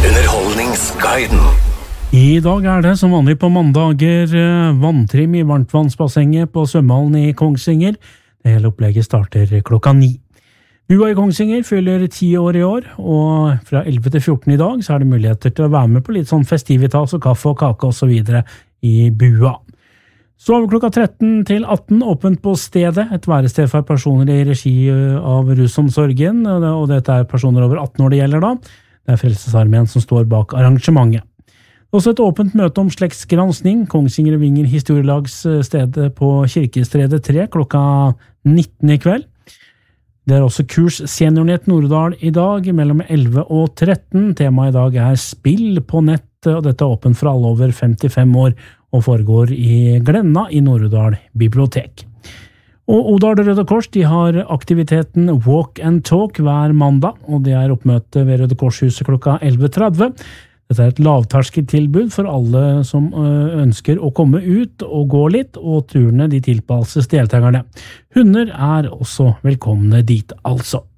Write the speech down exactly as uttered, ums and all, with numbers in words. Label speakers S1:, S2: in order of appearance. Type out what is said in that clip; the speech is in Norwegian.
S1: Underholdningsguiden.
S2: I dag er det som vanlig på mandager vanntrim i varmtvannsbassenget på svømmehallen i Kongsvinger. Det hele opplegget starter klokka ni. Bua i Kongsvinger fyller ti år i år, og fra elleve til fjorten i dag så er det muligheter til å være med på litt sånn festivitas og kaffe og kake og så videre i bua. Så over klokka tretten til atten åpent på stedet, et værested for personer i regi av Rusomsorgen, og dette er personer over atten år det gjelder da. Det er Frelsesarmeen som står bak arrangementet. Også et åpent møte om slektsgransking, Kongsvinger og Vinger historielags stedet på Kirkestredet tre klokka nitten i kveld. Det er også kurs Seniornett Nordal i dag mellom elleve og tretten. Temaet i dag er spill på nett, og dette er åpent for alle over femtifem år og foregår i Glenna i Nordal bibliotek. Og Odal Røde Kors de har aktiviteten Walk and Talk hver mandag, og det er oppmøte ved Røde Korshuset klokka elleve tretti. Dette er et lavterskeltilbud for alle som ønsker å komme ut og gå litt, og turene de tilpasses deltakerne. Hunder er også velkomne dit, altså.